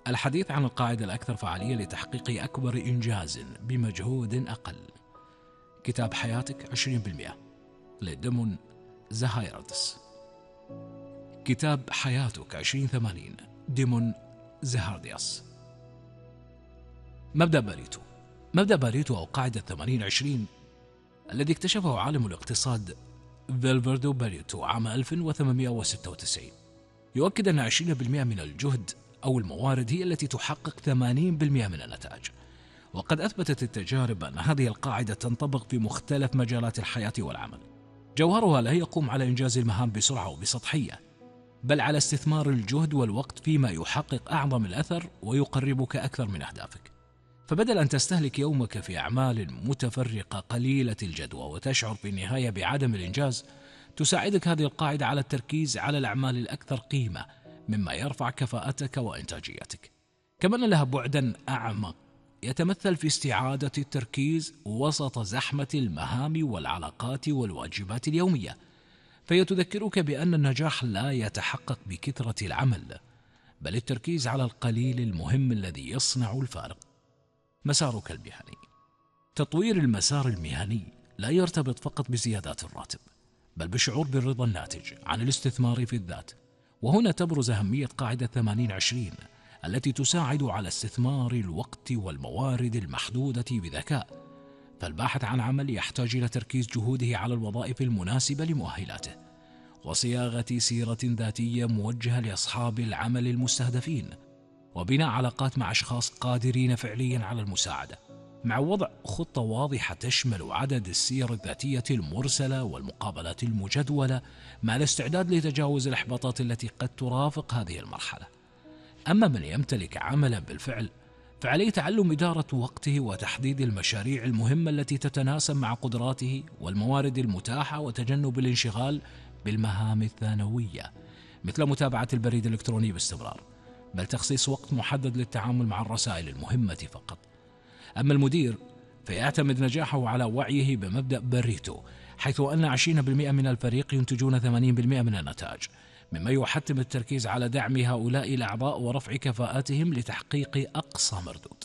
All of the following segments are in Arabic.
الحديث عن القاعدة الأكثر فعالية لتحقيق أكبر إنجاز بمجهود أقل. كتاب حياتك 20% لديمون زهايردس. كتاب حياتك 2080 ديمون زهاردياس. مبدأ باريتو أو قاعدة 80-20 الذي اكتشفه عالم الاقتصاد فيلفردو باريتو عام 1896 يؤكد أن 20% من الجهد أو الموارد هي التي تحقق 80% من النتائج. وقد أثبتت التجارب أن هذه القاعدة تنطبق في مختلف مجالات الحياة والعمل. جوهرها لا يقوم على إنجاز المهام بسرعة وبسطحية، بل على استثمار الجهد والوقت فيما يحقق أعظم الأثر ويقربك أكثر من أهدافك. فبدل أن تستهلك يومك في أعمال متفرقة قليلة الجدوى وتشعر في النهاية بعدم الإنجاز، تساعدك هذه القاعدة على التركيز على الأعمال الأكثر قيمة مما يرفع كفاءتك وإنتاجيتك. كما أن لها بعدا أعمق يتمثل في استعادة التركيز وسط زحمة المهام والعلاقات والواجبات اليومية، فهي تذكرك بأن النجاح لا يتحقق بكثرة العمل، بل التركيز على القليل المهم الذي يصنع الفارق. مسارك المهني. تطوير المسار المهني لا يرتبط فقط بزيادات الراتب، بل بالشعور بالرضا الناتج عن الاستثمار في الذات. وهنا تبرز أهمية قاعدة 80-20 التي تساعد على استثمار الوقت والموارد المحدودة بذكاء. فالباحث عن عمل يحتاج إلى تركيز جهوده على الوظائف المناسبة لمؤهلاته، وصياغة سيرة ذاتية موجهة لأصحاب العمل المستهدفين، وبناء علاقات مع أشخاص قادرين فعليا على المساعدة، مع وضع خطة واضحة تشمل عدد السير الذاتية المرسلة والمقابلات المجدولة، مع الاستعداد لتجاوز الإحباطات التي قد ترافق هذه المرحلة. أما من يمتلك عملا بالفعل فعليه تعلم إدارة وقته وتحديد المشاريع المهمة التي تتناسب مع قدراته والموارد المتاحة، وتجنب الانشغال بالمهام الثانوية مثل متابعة البريد الإلكتروني باستمرار، بل تخصيص وقت محدد للتعامل مع الرسائل المهمة فقط. أما المدير فيعتمد نجاحه على وعيه بمبدأ باريتو، حيث أن 20% من الفريق ينتجون 80% من النتائج، مما يحتم التركيز على دعم هؤلاء الأعضاء ورفع كفاءتهم لتحقيق أقصى مردود.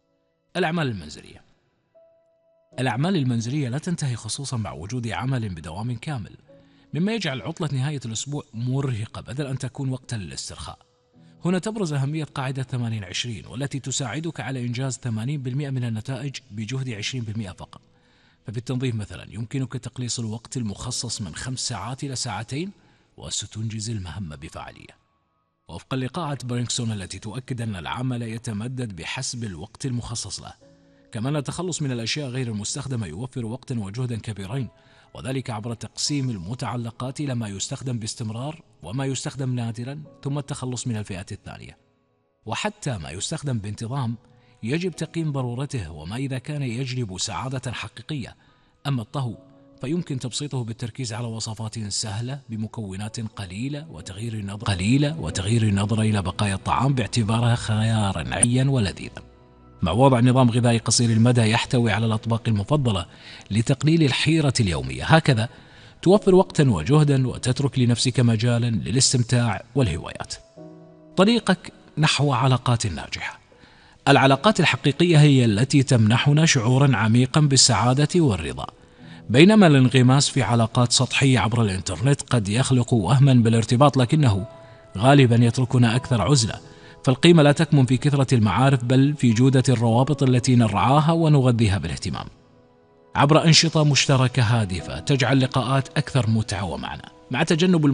الأعمال المنزلية لا تنتهي، خصوصا مع وجود عمل بدوام كامل، مما يجعل عطلة نهاية الأسبوع مرهقة بدل أن تكون وقتا للاسترخاء. هنا تبرز أهمية قاعدة 80-20 والتي تساعدك على إنجاز 80% من النتائج بجهد 20% فقط. ففي التنظيف مثلا يمكنك تقليص الوقت المخصص من 5 ساعات إلى 2 ساعات وستنجز المهمة بفعالية، وفقا لقاعدة برينكسون التي تؤكد أن العمل يتمدد بحسب الوقت المخصص له. كما أن التخلص من الأشياء غير المستخدمة يوفر وقتا وجهدا كبيرين، وذلك عبر تقسيم المتعلقات إلى ما يستخدم باستمرار وما يستخدم نادرا، ثم التخلص من الفئات الثانية. وحتى ما يستخدم بانتظام يجب تقييم ضرورته وما إذا كان يجلب سعادة حقيقية. أما الطهو فيمكن تبسيطه بالتركيز على وصفات سهلة بمكونات قليلة وتغيير النظرة إلى بقايا الطعام باعتبارها خيارا عيا ولذيذا، مع وضع نظام غذائي قصير المدى يحتوي على الأطباق المفضلة لتقليل الحيرة اليومية. هكذا توفر وقتا وجهدا وتترك لنفسك مجالا للاستمتاع والهوايات. طريقك نحو علاقات ناجحة. العلاقات الحقيقية هي التي تمنحنا شعورا عميقا بالسعادة والرضا، بينما الانغماس في علاقات سطحية عبر الإنترنت قد يخلق وهما بالارتباط، لكنه غالبا يتركنا أكثر عزلة. فالقيمة لا تكمن في كثرة المعارف، بل في جودة الروابط التي نرعاها ونغذيها بالاهتمام عبر أنشطة مشتركة هادفة تجعل اللقاءات أكثر متعة ومعنى، مع تجنب